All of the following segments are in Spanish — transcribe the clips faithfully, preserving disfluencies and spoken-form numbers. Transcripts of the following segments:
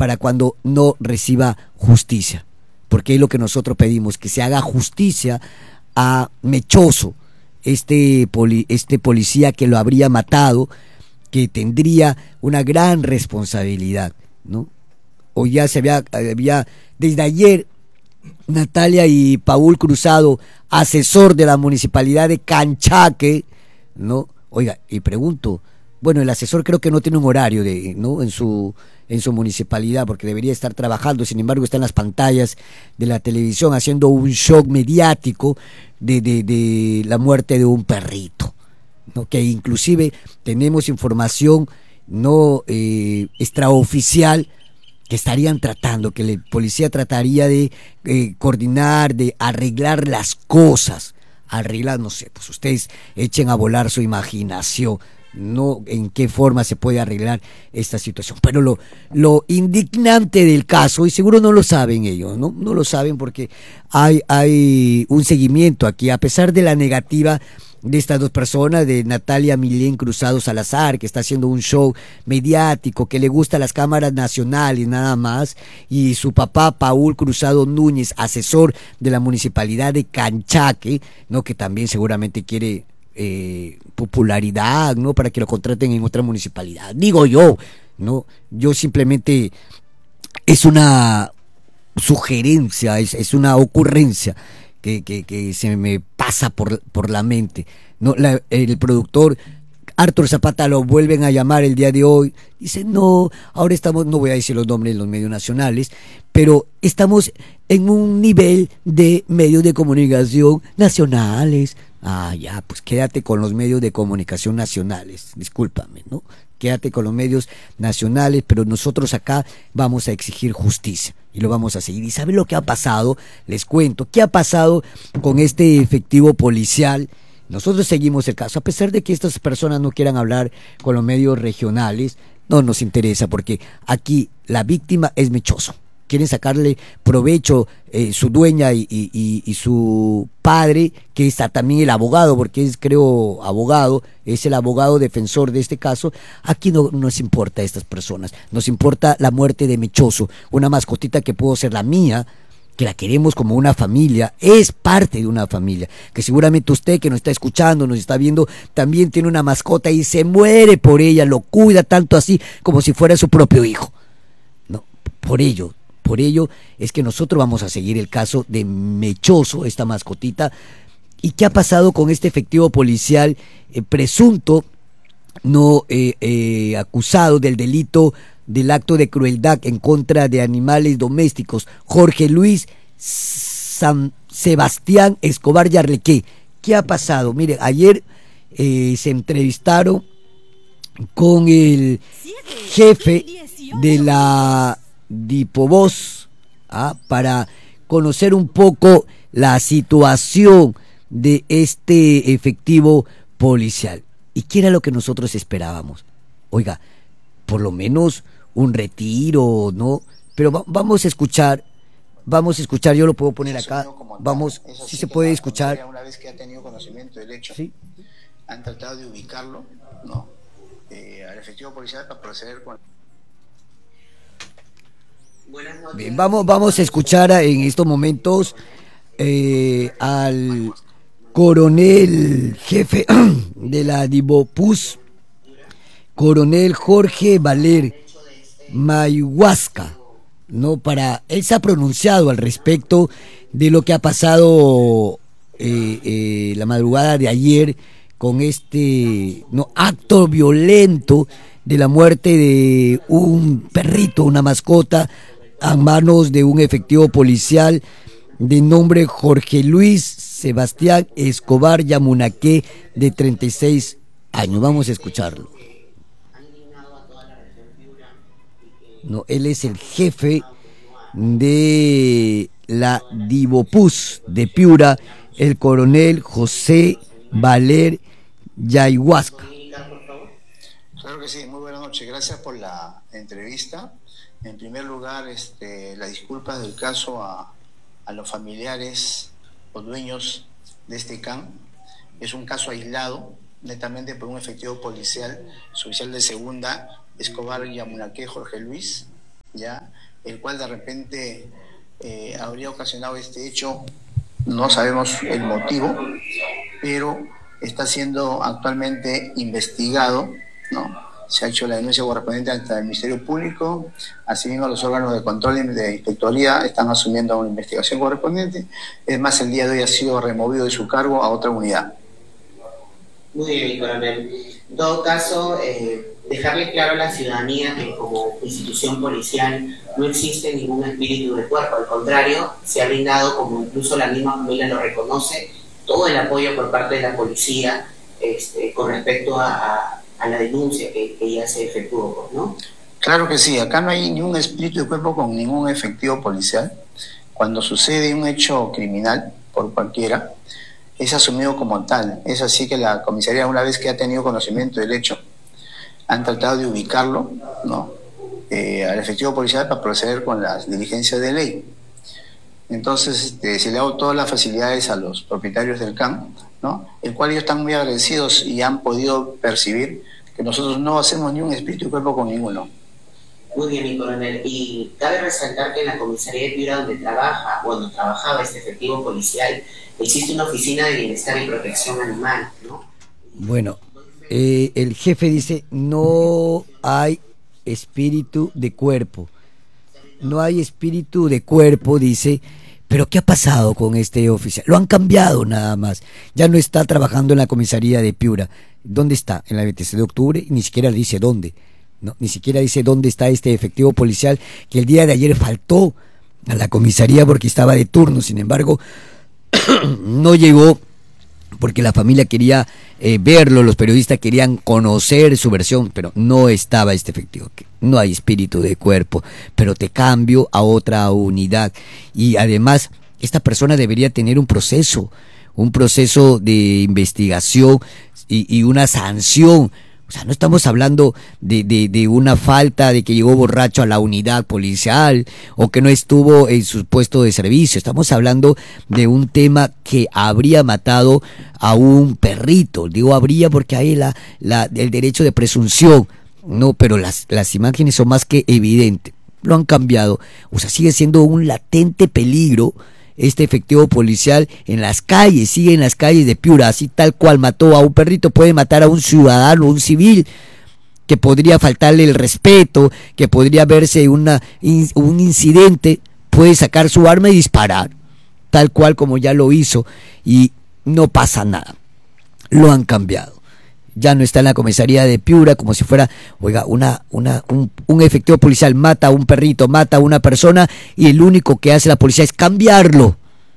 para cuando no reciba justicia, porque es lo que nosotros pedimos, que se haga justicia a Mechoso, este, poli, este policía que lo habría matado, que tendría una gran responsabilidad, ¿no? O ya se había, había desde ayer Natalia y Paul Cruzado, asesor de la municipalidad de Canchaque, ¿no? Oiga, y pregunto, bueno, el asesor creo que no tiene un horario de, ¿no? en su en su municipalidad, porque debería estar trabajando, sin embargo está en las pantallas de la televisión haciendo un shock mediático de, de, de la muerte de un perrito, ¿no? Que inclusive tenemos información no eh, extraoficial que estarían tratando, que la policía trataría de eh, coordinar, de arreglar las cosas, arreglar, no sé, pues ustedes echen a volar su imaginación, no en qué forma se puede arreglar esta situación. Pero lo, lo indignante del caso, y seguro no lo saben ellos, no, no lo saben porque hay, hay un seguimiento aquí, a pesar de la negativa de estas dos personas, de Natalia Milén Cruzado Salazar, que está haciendo un show mediático, que le gusta las cámaras nacionales nada más, y su papá Paul Cruzado Núñez, asesor de la municipalidad de Canchaque, ¿no? Que también seguramente quiere eh, popularidad, ¿no? Para que lo contraten en otra municipalidad, digo yo, ¿no? Yo simplemente es una sugerencia, es, es una ocurrencia Que, que, que se me pasa por, por la mente, ¿no? La, el productor Arthur Zapata lo vuelven a llamar el día de hoy, dice no, ahora estamos, no voy a decir los nombres de los medios nacionales, pero estamos en un nivel de medios de comunicación nacionales. Ah, ya, pues quédate con los medios de comunicación nacionales, discúlpame, ¿no? Quédate con los medios nacionales, pero nosotros acá vamos a exigir justicia y lo vamos a seguir. ¿Y saben lo que ha pasado? Les cuento, ¿qué ha pasado con este efectivo policial? Nosotros seguimos el caso, a pesar de que estas personas no quieran hablar con los medios regionales, no nos interesa porque aquí la víctima es Mechoso. Quieren sacarle provecho eh, su dueña y, y, y, y su padre, que está también el abogado, porque es, creo, abogado, es el abogado defensor de este caso. Aquí no nos importa a estas personas, nos importa la muerte de Mechoso, una mascotita que pudo ser la mía, que la queremos como una familia, es parte de una familia, que seguramente usted que nos está escuchando, nos está viendo, también tiene una mascota y se muere por ella, lo cuida tanto así como si fuera su propio hijo. No, por ello, por ello es que nosotros vamos a seguir el caso de Mechoso, esta mascotita. ¿Y qué ha pasado con este efectivo policial eh, presunto, no eh, eh, acusado del delito del acto de crueldad en contra de animales domésticos, Jorge Luis San Sebastián Escobar Yarlequé? ¿Qué ha pasado? Mire, ayer eh, se entrevistaron con el jefe de la Dipovoz, ¿ah? para conocer un poco la situación de este efectivo policial. ¿Y qué era lo que nosotros esperábamos? Oiga, por lo menos un retiro, ¿no? Pero va, vamos a escuchar, vamos a escuchar, yo lo puedo poner acá, vamos, si se puede escuchar. Una vez que ha tenido conocimiento del hecho, ¿sí? Han tratado de ubicarlo, ¿no? Eh, al efectivo policial para proceder con... Bien, vamos, vamos a escuchar en estos momentos eh, al coronel jefe de la Divopus, coronel Jorge Valer Mayhuasca, ¿no? Para, él se ha pronunciado al respecto de lo que ha pasado eh, eh, la madrugada de ayer con este no acto violento de la muerte de un perrito, una mascota, a manos de un efectivo policial de nombre Jorge Luis Sebastián Escobar Yamunaqué, de treinta y seis años. Vamos a escucharlo. No, él es el jefe de la Divopus de Piura, el coronel José Valer Yayhuasca. Claro que sí, muy buenas noches, gracias por la entrevista. En primer lugar, este, las disculpas del caso a, a los familiares o dueños de este can. Es un caso aislado, netamente por un efectivo policial, su oficial de segunda, Escobar Yamunaqué Jorge Luis, ya, el cual de repente eh, habría ocasionado este hecho. No sabemos el motivo, pero está siendo actualmente investigado, ¿no? Se ha hecho la denuncia correspondiente ante el Ministerio Público, asimismo los órganos de control y de inspectoría están asumiendo una investigación correspondiente. Es más, el día de hoy ha sido removido de su cargo a otra unidad. Muy bien, mi coronel. En todo caso, eh, dejarle claro a la ciudadanía que como institución policial no existe ningún espíritu de cuerpo, al contrario, se ha brindado, como incluso la misma familia lo reconoce, todo el apoyo por parte de la policía este, con respecto a, a a la denuncia que, que ya se efectuó, ¿no? Claro que sí, acá no hay ningún espíritu de cuerpo con ningún efectivo policial. Cuando sucede un hecho criminal, por cualquiera, es asumido como tal. Es así que la comisaría, una vez que ha tenido conocimiento del hecho, han tratado de ubicarlo, ¿no? Eh, al efectivo policial para proceder con las diligencias de ley. Entonces este, se le ha dado todas las facilidades a los propietarios del C A M, ¿no? El cual ellos están muy agradecidos y han podido percibir que nosotros no hacemos ni un espíritu de cuerpo con ninguno. Muy bien, mi coronel. Y cabe resaltar que en la comisaría de Piura, donde trabaja, bueno, trabajaba este efectivo policial, existe una oficina de bienestar y protección animal, ¿no? Bueno, eh, el jefe dice, no hay espíritu de cuerpo. No hay espíritu de cuerpo, dice. Pero ¿qué ha pasado con este oficial? Lo han cambiado nada más. Ya no está trabajando en la comisaría de Piura. ¿Dónde está? En la veintiséis de octubre, ni siquiera dice dónde. No, ni siquiera dice dónde está este efectivo policial que el día de ayer faltó a la comisaría porque estaba de turno. Sin embargo, no llegó porque la familia quería eh, verlo, los periodistas querían conocer su versión, pero no estaba este efectivo. No hay espíritu de cuerpo, pero te cambio a otra unidad. Y además, esta persona debería tener un proceso, un proceso de investigación y, y una sanción. O sea, no estamos hablando de, de, de una falta de que llegó borracho a la unidad policial o que no estuvo en su puesto de servicio. Estamos hablando de un tema que habría matado a un perrito. Digo habría porque hay la, la, el derecho de presunción. No, pero las, las imágenes son más que evidentes. Lo han cambiado. O sea, sigue siendo un latente peligro este efectivo policial en las calles, sigue en las calles de Piura, así tal cual mató a un perrito, puede matar a un ciudadano, un civil, que podría faltarle el respeto, que podría verse una, un incidente, puede sacar su arma y disparar, tal cual como ya lo hizo, y no pasa nada. Lo han cambiado. Ya no está en la comisaría de Piura como si fuera, oiga, una, una, un, un efectivo policial mata a un perrito, mata a una persona y el único que hace la policía es cambiarlo.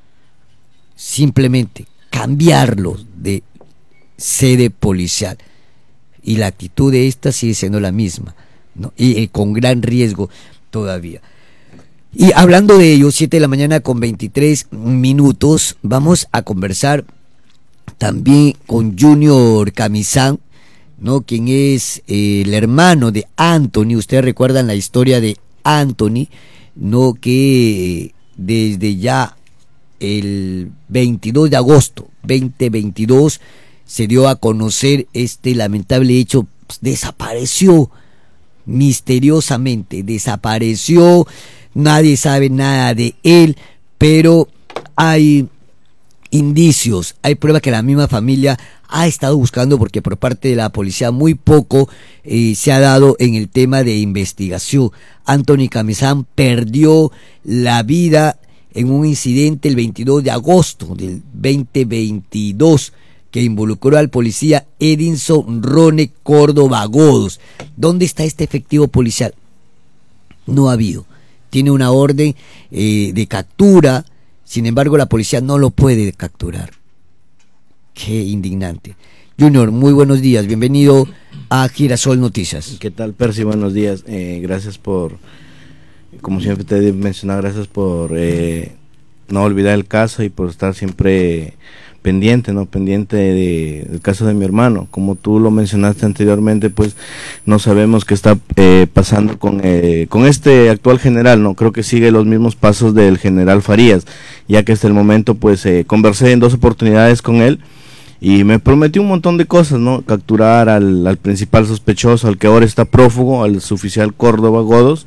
Simplemente cambiarlo de sede policial. Y la actitud de esta sigue siendo la misma, ¿no? Y eh, con gran riesgo todavía. Y hablando de ello, siete de la mañana con veintitrés minutos, vamos a conversar también con Junior Camizán, ¿no? Quien es eh, el hermano de Anthony. Ustedes recuerdan la historia de Anthony, ¿no? Que desde ya el veintidós de agosto veinte veintidós se dio a conocer este lamentable hecho. Pues, desapareció misteriosamente, desapareció, nadie sabe nada de él, pero hay indicios, hay pruebas que la misma familia ha estado buscando, porque por parte de la policía muy poco eh, se ha dado en el tema de investigación. Anthony Camizán perdió la vida en un incidente el veintidós de agosto del veinte veintidós que involucró al policía Edinson Rone Córdoba Godos. ¿Dónde está este efectivo policial? No ha habido. Tiene una orden eh, de captura. Sin embargo, la policía no lo puede capturar. Qué indignante. Junior, muy buenos días. Bienvenido a Girasol Noticias. ¿Qué tal, Percy? Buenos días. Eh, gracias por, como siempre te he mencionado, gracias por eh, no olvidar el caso y por estar siempre pendiente, ¿no? Pendiente de, del caso de mi hermano. Como tú lo mencionaste anteriormente, pues no sabemos qué está eh, pasando con eh, con este actual general, ¿no? Creo que sigue los mismos pasos del general Farías, ya que hasta el momento pues eh, conversé en dos oportunidades con él y me prometió un montón de cosas, ¿no? Capturar al, al principal sospechoso, al que ahora está prófugo, al suboficial Córdoba Godos,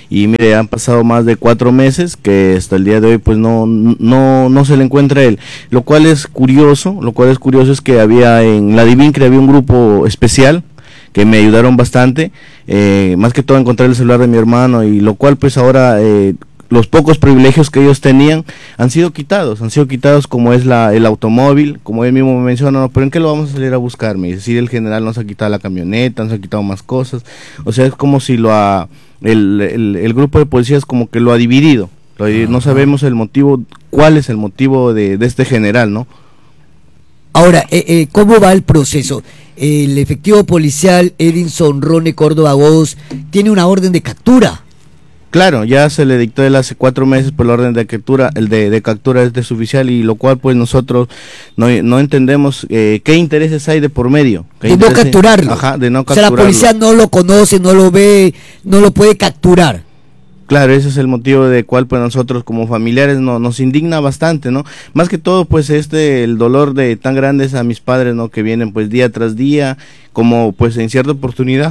y mire, han pasado más de cuatro meses que hasta el día de hoy pues no no no se le encuentra él, lo cual es curioso, lo cual es curioso es que había en la Divincre había un grupo especial que me ayudaron bastante, eh, más que todo a encontrar el celular de mi hermano, y lo cual pues ahora eh, los pocos privilegios que ellos tenían han sido quitados, han sido quitados, como es la el automóvil, como él mismo me menciona, no, pero ¿en qué lo vamos a salir a buscar? Me dice, sí, el general nos ha quitado la camioneta, nos ha quitado más cosas, o sea, es como si lo ha, el, el, el grupo de policías como que lo ha dividido, lo ha dividido. No sabemos el motivo, cuál es el motivo de, de este general, ¿no? Ahora, eh, eh, ¿cómo va el proceso? El efectivo policial Edinson Rone Córdoba Godos tiene una orden de captura. Claro, ya se le dictó él hace cuatro meses por la orden de captura, el de, de captura es de su oficial, y lo cual pues nosotros no, no entendemos eh, qué intereses hay de por medio. De no capturarlo. Ajá, de no capturarlo. O sea, la policía no lo conoce, no lo ve, no lo puede capturar. Claro, ese es el motivo de cual pues nosotros como familiares no, nos indigna bastante, ¿no? Más que todo pues este, el dolor de tan grandes a mis padres, ¿no? Que vienen pues día tras día, como pues en cierta oportunidad.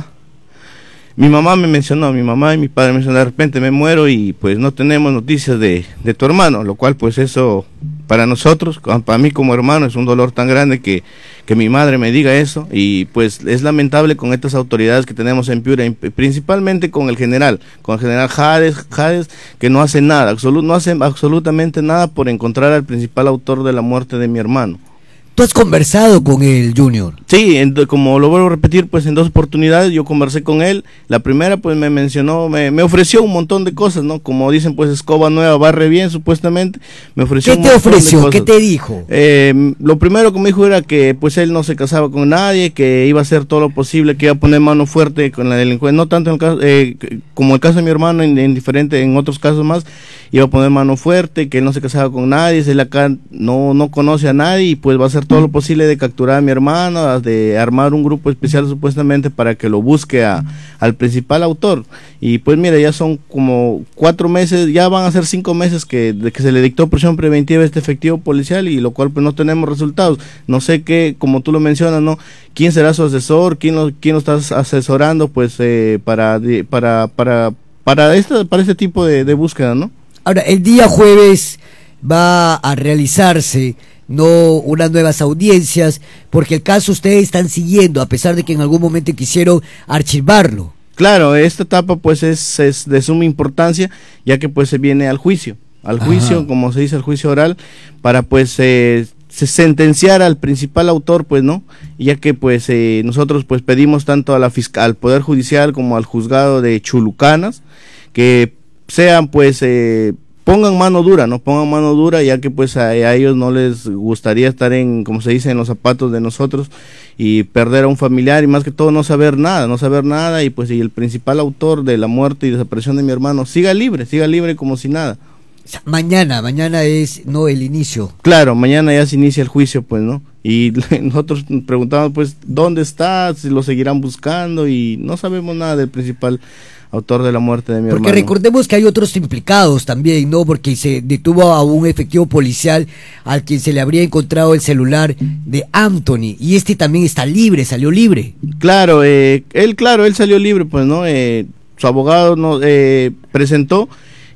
Mi mamá me mencionó, mi mamá y mi padre me mencionaron, de repente me muero y pues no tenemos noticias de, de tu hermano, lo cual pues eso para nosotros, para mí como hermano es un dolor tan grande que, que mi madre me diga eso, y pues es lamentable con estas autoridades que tenemos en Piura, principalmente con el general, con el general Jades, Jades que no hace nada, absolut, no hace absolutamente nada por encontrar al principal autor de la muerte de mi hermano. ¿Tú has conversado con él, Junior? Sí, en, como lo vuelvo a repetir, pues en dos oportunidades yo conversé con él. La primera pues me mencionó, me, me ofreció un montón de cosas, ¿no? Como dicen pues escoba nueva, barre bien supuestamente. Me ofreció ¿Qué un te montón ofreció? de cosas. ¿Qué te dijo? Eh, lo primero que me dijo era que pues él no se casaba con nadie, que iba a hacer todo lo posible, que iba a poner mano fuerte con la delincuencia, no tanto en el caso, eh, como el caso de mi hermano, en, en diferente, en otros casos más, iba a poner mano fuerte, que él no se casaba con nadie, él acá no, no conoce a nadie y pues va a hacer todo lo posible de capturar a mi hermano, de armar un grupo especial supuestamente para que lo busque a, al principal autor. Y pues mira, ya son como cuatro meses, ya van a ser cinco meses que, de que se le dictó prisión preventiva a este efectivo policial, y lo cual pues no tenemos resultados. No sé qué, como tú lo mencionas, ¿no? ¿Quién será su asesor? ¿Quién lo, quién lo está asesorando pues eh, para, para, para, para, esta, para este tipo de, de búsqueda, ¿no? Ahora, el día jueves va a realizarse no unas nuevas audiencias, porque el caso ustedes están siguiendo, a pesar de que en algún momento quisieron archivarlo. Claro, esta etapa pues es, es de suma importancia, ya que pues se viene al juicio, al juicio, Ajá. como se dice, al juicio oral, para pues eh, se sentenciar al principal autor, pues no, ya que pues eh, nosotros pues pedimos tanto a la fiscal, al Poder Judicial como al juzgado de Chulucanas, que sean pues eh, pongan mano dura, no pongan mano dura, ya que pues a, a ellos no les gustaría estar en, como se dice, en los zapatos de nosotros y perder a un familiar, y más que todo no saber nada, no saber nada, y pues y el principal autor de la muerte y desaparición de mi hermano siga libre, siga libre como si nada. Mañana, mañana es no el inicio. Claro, mañana ya se inicia el juicio, pues, ¿no? Y nosotros preguntamos, pues, ¿dónde está? Si lo seguirán buscando, y no sabemos nada del principal autor de la muerte de mi Porque hermano. Porque recordemos que hay otros implicados también, ¿no? Porque se detuvo a un efectivo policial al quien se le habría encontrado el celular de Anthony, y este también está libre, salió libre. Claro, eh, él, claro, él salió libre, pues, ¿no? Eh, su abogado no eh, presentó,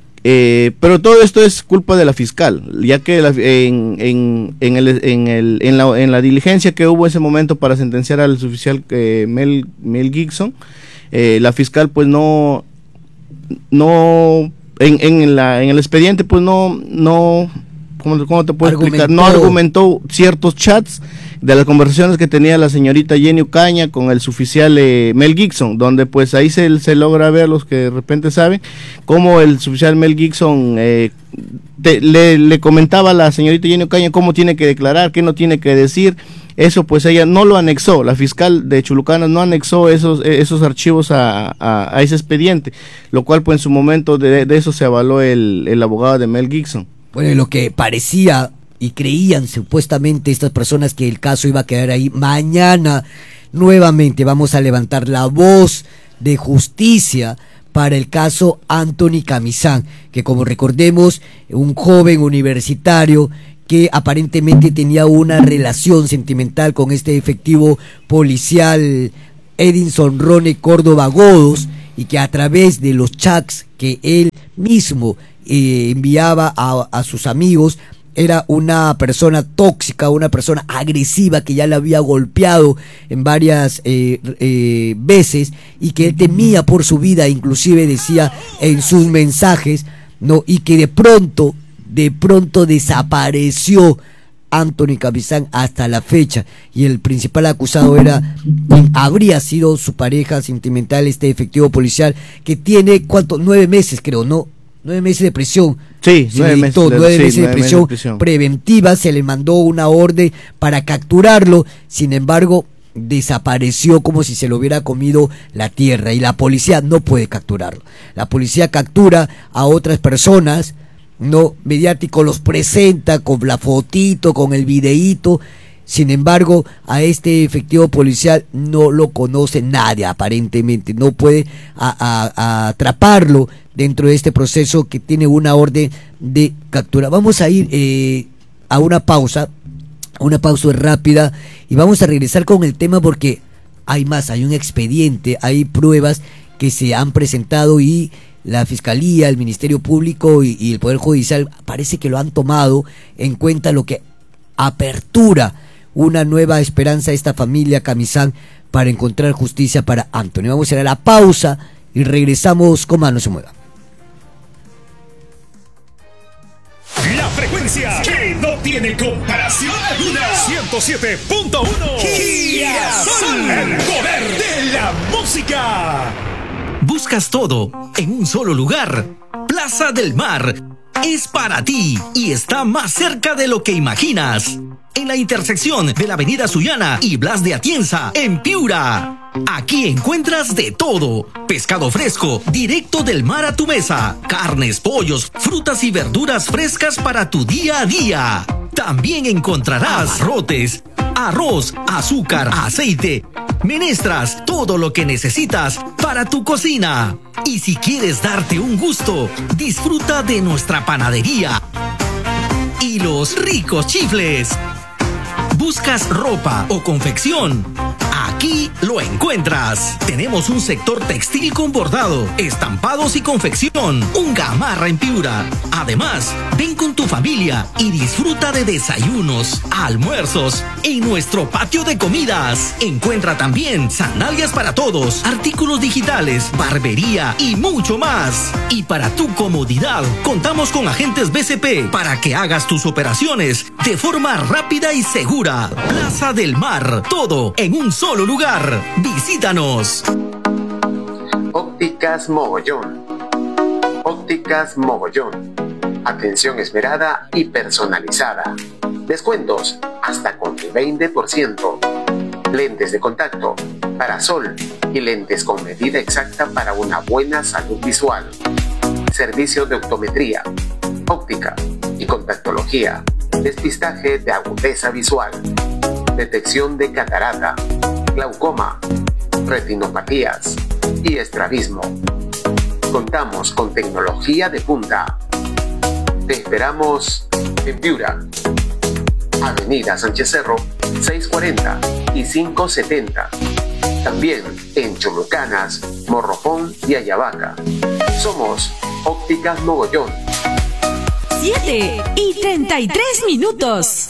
eh, pero todo esto es culpa de la fiscal, ya que la, en, en, en, el, en, el, en, la, en la diligencia que hubo ese momento para sentenciar al oficial eh, Mel, Mel Gibson, Eh, la fiscal pues no no en, en la en el expediente pues no no ¿cómo, cómo te puedo argumentó. explicar? No argumentó ciertos chats de las conversaciones que tenía la señorita Jenny Ocaña con el suboficial eh, Mel Gibson, donde pues ahí se, se logra ver, los que de repente saben, cómo el suboficial Mel Gibson eh, te, le, le comentaba a la señorita Jenny Ocaña cómo tiene que declarar, qué no tiene que decir. Eso pues ella no lo anexó, la fiscal de Chulucanas no anexó esos esos archivos a, a, a ese expediente, lo cual pues en su momento de, de eso se avaló el, el abogado de Mel Gibson. Bueno, lo que parecía y creían supuestamente estas personas que el caso iba a quedar ahí, mañana nuevamente vamos a levantar la voz de justicia para el caso Anthony Camizán, que como recordemos, un joven universitario que aparentemente tenía una relación sentimental con este efectivo policial Edinson Rone Córdoba Godos, y que a través de los chats que él mismo eh, enviaba a, a sus amigos, era una persona tóxica, una persona agresiva que ya le había golpeado en varias eh, eh, veces y que él temía por su vida, inclusive decía en sus mensajes, no, y que de pronto, de pronto desapareció Anthony Camizán hasta la fecha, y el principal acusado era, habría sido su pareja sentimental, este efectivo policial que tiene, ¿cuánto? Nueve meses creo, ¿no? Nueve meses de prisión. Sí, se nueve, le meses, dictó, de, nueve sí, meses nueve de prisión, meses de prisión preventiva, se le mandó una orden para capturarlo, sin embargo desapareció como si se lo hubiera comido la tierra, y la policía no puede capturarlo. La policía captura a otras personas, no, mediático los presenta con la fotito, con el videíto. Sin embargo, a este efectivo policial no lo conoce nadie, aparentemente no puede a, a, a atraparlo dentro de este proceso que tiene una orden de captura. Vamos a ir eh, a una pausa, una pausa rápida, y vamos a regresar con el tema porque hay más, hay un expediente, hay pruebas que se han presentado y la Fiscalía, el Ministerio Público y, y el Poder Judicial parece que lo han tomado en cuenta, lo que apertura una nueva esperanza a esta familia Camizán para encontrar justicia para Anthony. Vamos a ir a la pausa y regresamos con más, no se mueva. La frecuencia que no tiene comparación alguna. ciento siete punto uno Girasol, el poder de la música. Buscas todo en un solo lugar. Plaza del Mar es para ti y está más cerca de lo que imaginas. En la intersección de la avenida Sullana y Blas de Atienza, en Piura. Aquí encuentras de todo. Pescado fresco, directo del mar a tu mesa. Carnes, pollos, frutas y verduras frescas para tu día a día. También encontrarás abarrotes, arroz, azúcar, aceite, menestras, todo lo que necesitas para tu cocina. Y si quieres darte un gusto, disfruta de nuestra panadería y los ricos chifles. ¿Buscas ropa o confección? Aquí lo encuentras. Tenemos un sector textil con bordado, estampados y confección. Un Gamarra en Piura. Además, ven con tu familia y disfruta de desayunos, almuerzos en nuestro patio de comidas. Encuentra también sandalias para todos, artículos digitales, barbería y mucho más. Y para tu comodidad, contamos con agentes B C P para que hagas tus operaciones de forma rápida y segura. Plaza del Mar, todo en un solo lugar. Visítanos. Ópticas Mogollón. Ópticas Mogollón. Atención esmerada y personalizada. Descuentos hasta con el veinte por ciento. Lentes de contacto, parasol y lentes con medida exacta para una buena salud visual. Servicio de optometría, óptica y contactología. Despistaje de agudeza visual. Detección de catarata, glaucoma, retinopatías y estrabismo. Contamos con tecnología de punta. Te esperamos en Piura, Avenida Sánchez Cerro, seiscientos cuarenta y quinientos setenta. También en Cholucanas, Morropón y Ayabaca. Somos Ópticas Mogollón. siete y treinta y tres minutos.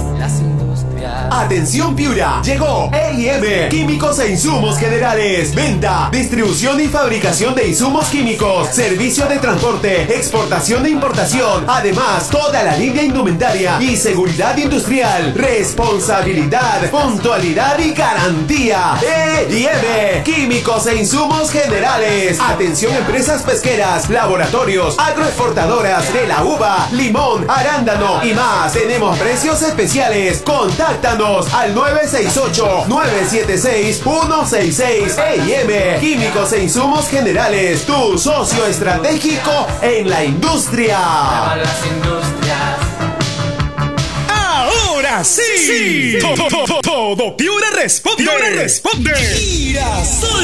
Atención Piura, llegó E I M, Químicos e Insumos Generales. Venta, distribución y fabricación de insumos químicos, servicio de transporte, exportación e importación. Además, toda la línea indumentaria y seguridad industrial. Responsabilidad, puntualidad y garantía. E I M, Químicos e Insumos Generales. Atención empresas pesqueras, laboratorios, agroexportadoras de la uva, limón, arándano y más. Tenemos precios especiales. Contáctanos al nueve seis ocho, nueve siete seis, uno seis seis. E I M, Químicos e Insumos Generales, tu socio estratégico en la industria. Ahora sí, sí. Todo, todo, todo Piura responde. Piura responde. Girasol.